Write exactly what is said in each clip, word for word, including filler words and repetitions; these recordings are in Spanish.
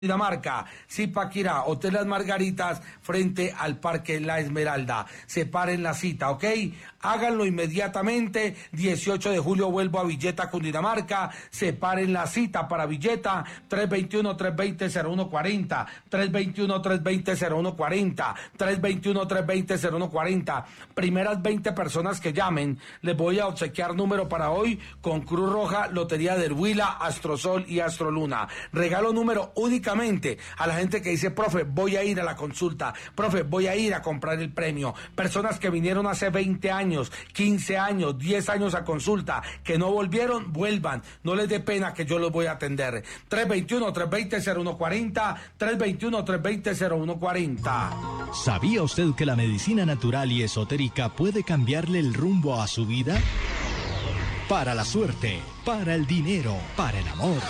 Dinamarca, Zipaquirá, Hotel Las Margaritas, frente al Parque La Esmeralda. Separen la cita, ¿ok? Háganlo inmediatamente. dieciocho de julio vuelvo a Villeta, Cundinamarca. Separen la cita para Villeta, tres dos uno, tres dos cero, cero uno cuatro cero, tres dos uno, tres dos cero, cero uno cuatro cero, tres dos uno, tres dos cero, cero uno cuatro cero. Primeras veinte personas que llamen, les voy a obsequiar número para hoy con Cruz Roja, Lotería del Huila, Astrosol y Astroluna. Regalo número únicamente a la gente que dice, profe, voy a ir a la consulta, profe, voy a ir a comprar el premio. Personas que vinieron hace veinte años, quince años, diez años a consulta, que no volvieron, vuelvan. No les dé pena que yo los voy a atender. tres dos uno, tres dos cero, cero uno cuatro cero, tres dos uno, tres dos cero, cero uno cuatro cero. ¿Sabía usted que la medicina natural y esotérica puede cambiarle el rumbo a su vida? Para la suerte, para el dinero, para el amor.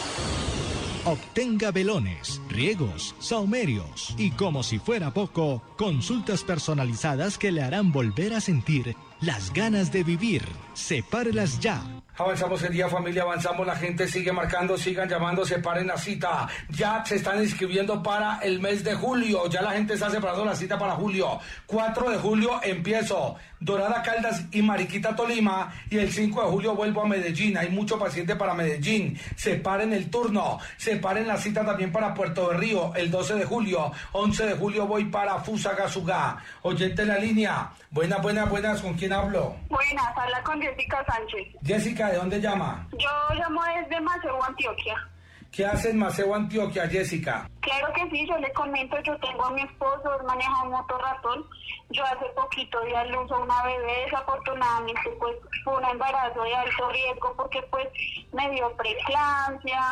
Obtenga velones, riegos, saumerios y, como si fuera poco, consultas personalizadas que le harán volver a sentir las ganas de vivir. Sepárelas ya. Avanzamos el día, familia, avanzamos, la gente sigue marcando, sigan llamando, separen la cita. Ya se están inscribiendo para el mes de julio, ya la gente está separando la cita para julio. cuatro de julio empiezo Dorada, Caldas y Mariquita, Tolima, y el cinco de julio vuelvo a Medellín. Hay mucho paciente para Medellín. Separen el turno, separen la cita también para Puerto Berrío, el doce de julio. once de julio voy para Fusagasugá. Oyente en la línea. Buenas, buenas, buenas, ¿con quién hablo? Buenas, habla con Jessica Sánchez. Jessica, ¿de dónde llama? Yo llamo desde Maceo, Antioquia. ¿Qué hace en Maceo, Antioquia, Jessica? Claro que sí, yo le comento, yo tengo a mi esposo, él maneja un motorratón. Yo hace poquito di a luz a una bebé, desafortunadamente pues fue un embarazo de alto riesgo porque pues me dio preeclampsia.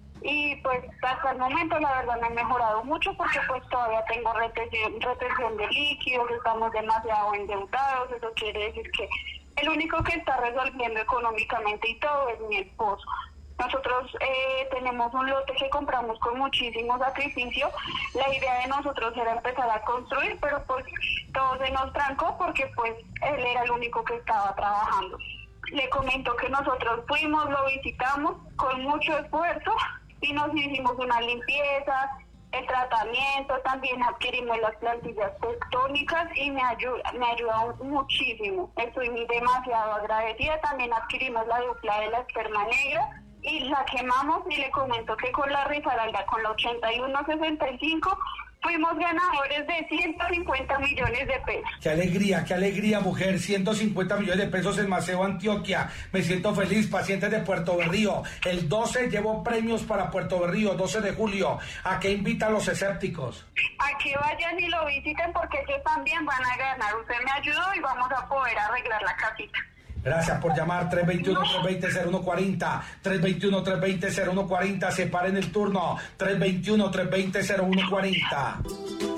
Y pues hasta el momento la verdad no he mejorado mucho porque pues todavía tengo retención, retención de líquidos, estamos demasiado endeudados. Eso quiere decir que el único que está resolviendo económicamente y todo es mi esposo. Nosotros eh, tenemos un lote que compramos con muchísimo sacrificio. La idea de nosotros era empezar a construir, pero pues todo se nos trancó porque pues él era el único que estaba trabajando. Le comento que nosotros fuimos, lo visitamos con mucho esfuerzo y nos hicimos una limpieza, el tratamiento, también adquirimos las plantillas tectónicas y me ayuda, me ayudó muchísimo. Estoy demasiado agradecida. También adquirimos la dupla de la esperma negra y la quemamos, y le comento que con la Risaralda, con la ochenta y uno sesenta y cinco, fuimos ganadores de ciento cincuenta millones de pesos. Qué alegría, qué alegría, mujer. ciento cincuenta millones de pesos en Maceo, Antioquia. Me siento feliz. Pacientes de Puerto Berrío. El doce llevo premios para Puerto Berrío, doce de julio. ¿A qué invitan los escépticos? A que vayan y lo visiten porque ellos también van a ganar. Usted me ayudó y vamos a poder arreglar la casita. Gracias por llamar. tres dos uno, tres dos cero, cero uno cuatro cero, tres dos uno, tres dos cero, cero uno cuatro cero. Separen el turno, tres dos uno, tres dos cero, cero uno cuatro cero.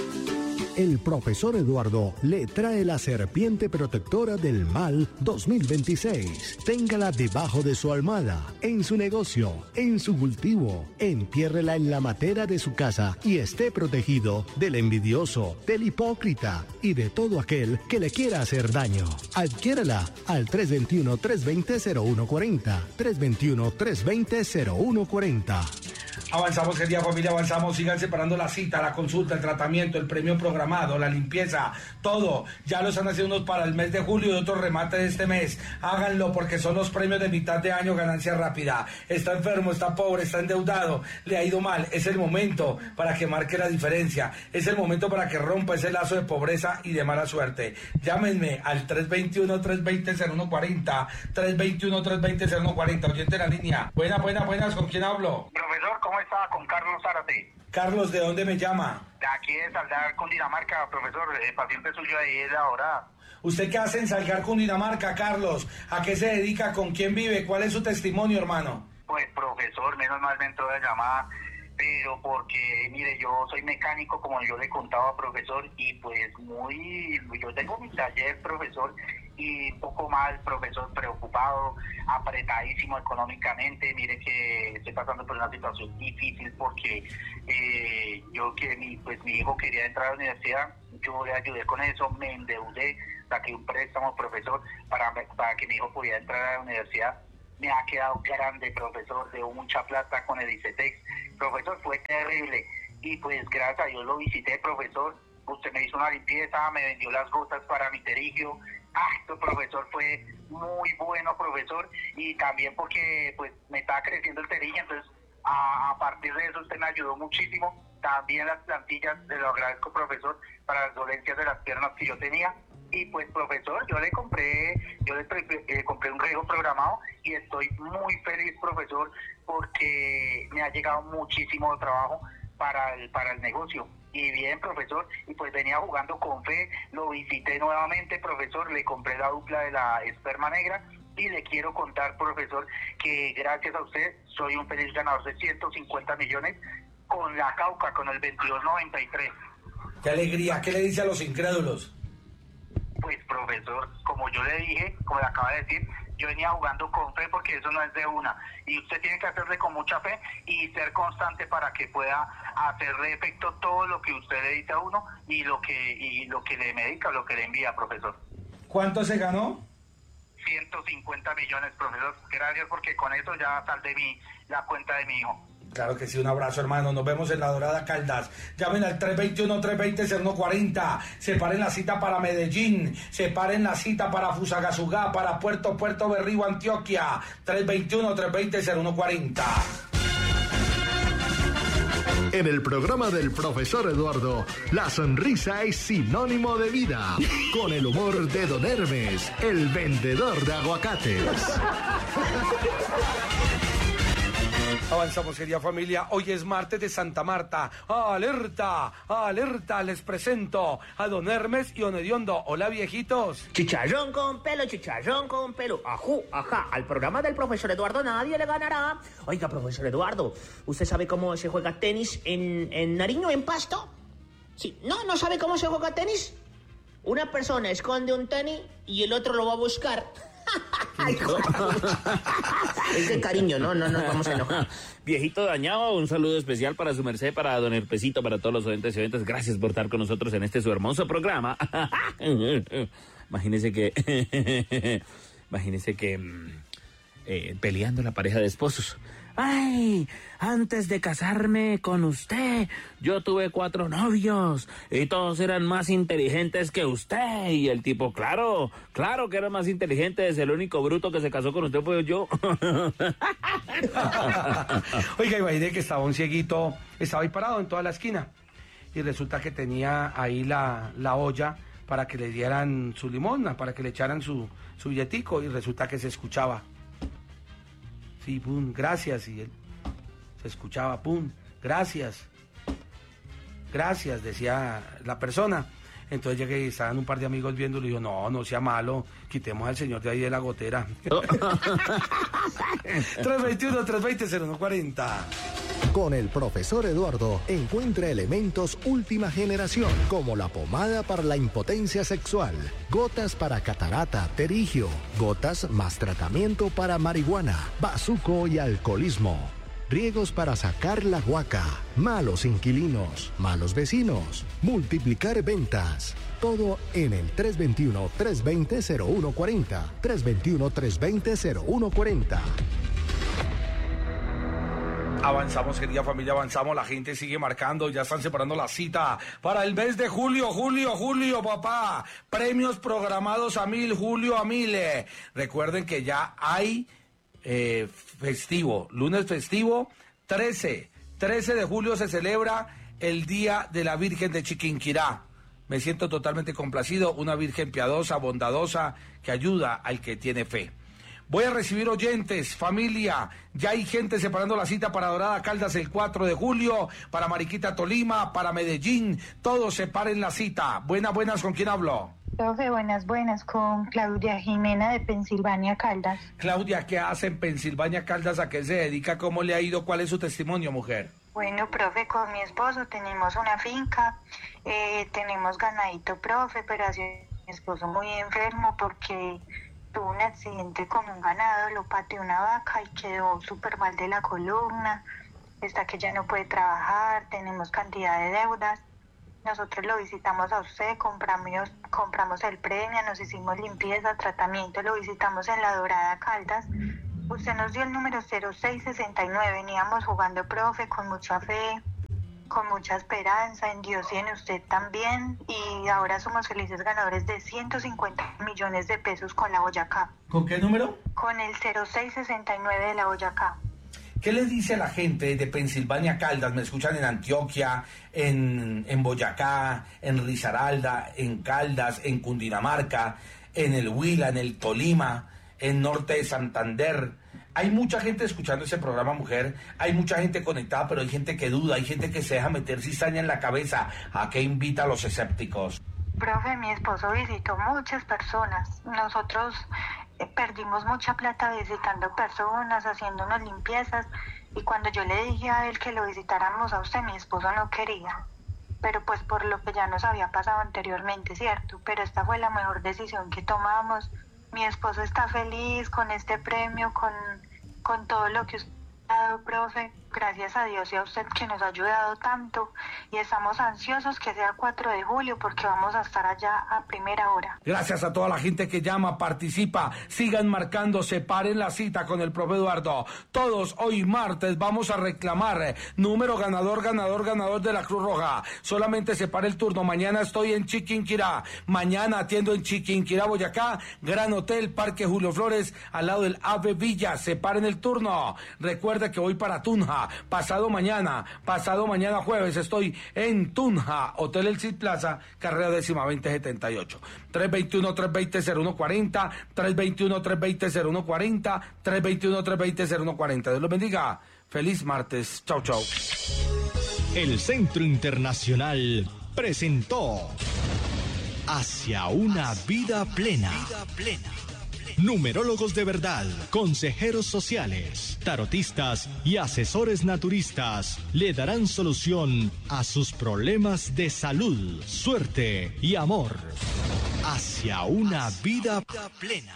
El profesor Eduardo le trae la serpiente protectora del mal dos mil veintiséis. Téngala debajo de su almohada, en su negocio, en su cultivo. Entiérrela en la matera de su casa y esté protegido del envidioso, del hipócrita y de todo aquel que le quiera hacer daño. Adquiérala al tres dos uno, tres dos cero, cero uno cuatro cero, tres dos uno, tres dos cero, cero uno cuatro cero. Avanzamos el día, familia, avanzamos. Sigan separando la cita, la consulta, el tratamiento, el premio programado, la limpieza, todo. Ya lo están haciendo unos para el mes de julio y otro remate de este mes. Háganlo porque son los premios de mitad de año, ganancia rápida. Está enfermo, está pobre, está endeudado, le ha ido mal. Es el momento para que marque la diferencia. Es el momento para que rompa ese lazo de pobreza y de mala suerte. Llámenme al tres dos uno, tres dos cero, cero uno cuatro cero, tres dos uno, tres dos cero, cero uno cuatro cero. Oyente en la línea. Buenas, buenas, buenas. ¿Con quién hablo? Profesor, ¿cómo está? Con Carlos Zárate. Carlos, ¿de dónde me llama? De aquí de Salgar, Cundinamarca, profesor, el paciente suyo ahí es la hora. ¿Usted qué hace en Salgar, Cundinamarca, Carlos? ¿A qué se dedica? ¿Con quién vive? ¿Cuál es su testimonio, hermano? Pues, profesor, menos mal me entró la llamada, pero porque, mire, yo soy mecánico, como yo le contaba, profesor, y pues muy, yo tengo mi taller, profesor, y un poco mal, profesor, preocupado, apretadísimo económicamente. Mire que estoy pasando por una situación difícil porque eh, yo que mi, pues mi hijo quería entrar a la universidad, yo le ayudé con eso, me endeudé, saqué un préstamo, profesor, para, para que mi hijo pudiera entrar a la universidad. me ha quedado grande, profesor, debo mucha plata con el ICETEX. Profesor, fue terrible. Y pues gracias a Dios lo visité, profesor. Usted me hizo una limpieza, me vendió las gotas para mi terigio. Ah, esto, profesor, fue muy bueno, profesor. Y también porque pues me estaba creciendo el terigio, entonces a, a partir de eso usted me ayudó muchísimo. También las plantillas, se lo agradezco, profesor, para las dolencias de las piernas que yo tenía. Y pues, profesor, yo le compré, yo le eh, compré un riego programado y estoy muy feliz, profesor, porque me ha llegado muchísimo trabajo para el, para el negocio. Y bien, profesor, y pues venía jugando con fe, lo visité nuevamente, profesor, le compré la dupla de la esperma negra y le quiero contar, profesor, que gracias a usted soy un feliz ganador de ciento cincuenta millones con la Cauca, con el veintidós noventa y tres. ¡Qué alegría! ¿Qué le dice a los incrédulos? Pues, profesor, como yo le dije, como le acaba de decir, yo venía jugando con fe porque eso no es de una. Y usted tiene que hacerle con mucha fe y ser constante para que pueda hacerle efecto todo lo que usted le dice a uno y lo que y lo que le medica, lo que le envía, profesor. ¿Cuánto se ganó? ciento cincuenta millones, profesor. Gracias, porque con eso ya saldé mi, la cuenta de mi hijo. Claro que sí, un abrazo, hermano. Nos vemos en La Dorada Caldas. Llamen al tres dos uno, tres dos cero, cero uno cuatro cero. Separen la cita para Medellín. Separen la cita para Fusagasugá, para Puerto Puerto Berrío, Antioquia. tres dos uno, tres dos cero, cero uno cuatro cero. En el programa del profesor Eduardo, la sonrisa es sinónimo de vida. Con el humor de Don Hermes, el vendedor de aguacates. Avanzamos, querida familia. Hoy es martes de Santa Marta. ¡Alerta! ¡Alerta! Les presento a Don Hermes y Don Hediondo. Hola, viejitos. Chicharrón con pelo, chicharrón con pelo. Ajú, ajá. Al programa del profesor Eduardo nadie le ganará. Oiga, profesor Eduardo, ¿usted sabe cómo se juega tenis en, en Nariño, en Pasto? Sí. ¿No? ¿No sabe cómo se juega tenis? Una persona esconde un tenis y el otro lo va a buscar. Es de cariño, no, no nos vamos a enojar. Viejito dañado, un saludo especial para su merced, para don Herpesito, para todos los oyentes y oyentes. Gracias por estar con nosotros en este su hermoso programa. Imagínese que, imagínese que eh, peleando la pareja de esposos. Ay, antes de casarme con usted, yo tuve cuatro novios y todos eran más inteligentes que usted. Y el tipo, claro, claro que era más inteligente, es el único bruto que se casó con usted fue yo. Oiga, imaginé que estaba un cieguito, estaba ahí parado en toda la esquina y resulta que tenía ahí la, la olla para que le dieran su limosna, para que le echaran su, su billetico y resulta que se escuchaba. Sí, pum, gracias, y él se escuchaba, pum, gracias, gracias, decía la persona. Entonces llegué y estaban un par de amigos viendo y le dijo, no, no sea malo, quitemos al señor de ahí de la gotera. tres dos uno, tres dos cero, cero uno cuatro cero. Con el profesor Eduardo encuentra elementos última generación, como la pomada para la impotencia sexual, gotas para catarata, terigio, gotas más tratamiento para marihuana, bazuco y alcoholismo, riegos para sacar la guaca, malos inquilinos, malos vecinos, multiplicar ventas. Todo en el tres dos uno, tres dos cero, cero uno cuatro cero, tres dos uno, tres dos cero, cero uno cuatro cero. Avanzamos, querida familia, avanzamos, la gente sigue marcando, ya están separando la cita para el mes de julio, julio, julio, papá. Premios programados a mil, julio a mil. Eh. Recuerden que ya hay eh, festivo, lunes festivo, trece, trece de julio se celebra el Día de la Virgen de Chiquinquirá. Me siento totalmente complacido, una virgen piadosa, bondadosa, que ayuda al que tiene fe. Voy a recibir oyentes, familia, ya hay gente separando la cita para Dorada Caldas el cuatro de julio, para Mariquita Tolima, para Medellín, todos separen la cita. Buenas, buenas, ¿con quién hablo? Profe, buenas, buenas, con Claudia Jimena de Pensilvania Caldas. Claudia, ¿qué hace en Pensilvania Caldas? ¿A qué se dedica? ¿Cómo le ha ido? ¿Cuál es su testimonio, mujer? Bueno, profe, con mi esposo tenemos una finca, eh, tenemos ganadito, profe, pero ha sido mi esposo muy enfermo porque tuvo un accidente con un ganado, lo pateó una vaca y quedó súper mal de la columna, está que ya no puede trabajar, tenemos cantidad de deudas. Nosotros lo visitamos a usted, compramos, compramos el premio, nos hicimos limpieza, tratamiento, lo visitamos en La Dorada Caldas Usted nos dio el número cero seis sesenta y nueve, veníamos jugando, profe, con mucha fe, con mucha esperanza en Dios y en usted también, y ahora somos felices ganadores de ciento cincuenta millones de pesos con la Boyacá. ¿Con qué número? Con el cero seis sesenta y nueve de la Boyacá. ¿Qué les dice a la gente de Pensilvania, Caldas? Me escuchan en Antioquia, en, en Boyacá, en Risaralda, en Caldas, en Cundinamarca, en el Huila, en el Tolima, en Norte de Santander. Hay mucha gente escuchando ese programa, mujer, hay mucha gente conectada, pero hay gente que duda, hay gente que se deja meter cizaña en la cabeza. ¿A qué invita a los escépticos? Profe, mi esposo visitó muchas personas. Nosotros eh, perdimos mucha plata visitando personas, haciéndonos limpiezas, y cuando yo le dije a él que lo visitáramos a usted, mi esposo no quería. Pero pues por lo que ya nos había pasado anteriormente, ¿cierto? Pero esta fue la mejor decisión que tomamos. Mi esposo está feliz con este premio, con, con todo lo que usted ha dado, profe. Gracias a Dios y a usted que nos ha ayudado tanto, y estamos ansiosos que sea cuatro de julio porque vamos a estar allá a primera hora. Gracias a toda la gente que llama, participa, sigan marcando, separen la cita con el profe Eduardo. Todos hoy martes vamos a reclamar número ganador, ganador, ganador de la Cruz Roja. Solamente separe el turno. Mañana estoy en Chiquinquirá, mañana atiendo en Chiquinquirá, Boyacá, Gran Hotel, Parque Julio Flores, al lado del Ave Villa. Separen el turno. Recuerda que voy para Tunja. Pasado mañana, pasado mañana jueves, estoy en Tunja, Hotel El Cid Plaza, carrera décima veinte setenta y ocho. tres dos uno, tres dos cero, cero uno cuatro cero, tres dos uno, tres dos cero, cero uno cuatro cero, tres dos uno, tres dos cero, cero uno cuatro cero. Dios los bendiga. Feliz martes. Chau, chau. El Centro Internacional presentó Hacia una vida plena. Numerólogos de verdad, consejeros sociales, tarotistas y asesores naturistas le darán solución a sus problemas de salud, suerte y amor. Hacia una vida plena.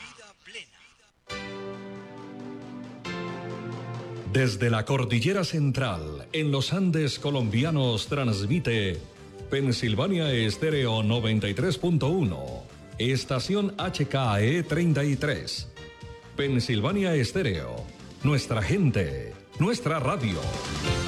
Desde la Cordillera Central, en los Andes colombianos, transmite Pensilvania Estéreo noventa y tres punto uno. Estación H K E treinta y tres. Pensilvania Estéreo. Nuestra gente, nuestra radio.